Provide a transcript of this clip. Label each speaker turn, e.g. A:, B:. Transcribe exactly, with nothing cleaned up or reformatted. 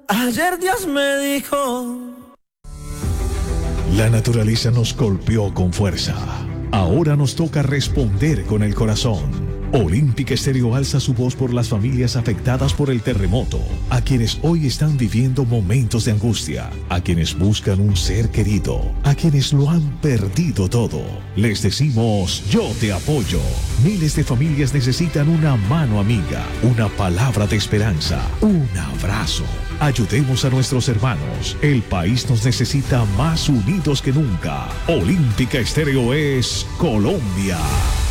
A: Ayer Dios me dijo.
B: La naturaleza nos golpeó con fuerza. Ahora nos toca responder con el corazón. Olímpica Estéreo alza su voz por las familias afectadas por el terremoto, a quienes hoy están viviendo momentos de angustia, a quienes buscan un ser querido, a quienes lo han perdido todo. Les decimos, yo te apoyo. Miles de familias necesitan una mano amiga, una palabra de esperanza, un abrazo. Ayudemos a nuestros hermanos. El país nos necesita más unidos que nunca. Olímpica Estéreo es Colombia.